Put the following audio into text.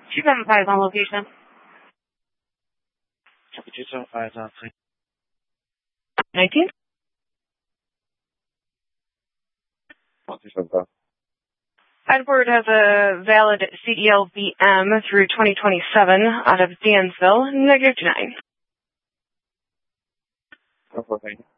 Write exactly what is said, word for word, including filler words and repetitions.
two seven five is on location. Copy, two seven five is on three. nineteen? one two seven five. Edward has a valid C D L V M through twenty twenty-seven out of Dansville, negative nine. No, thank you.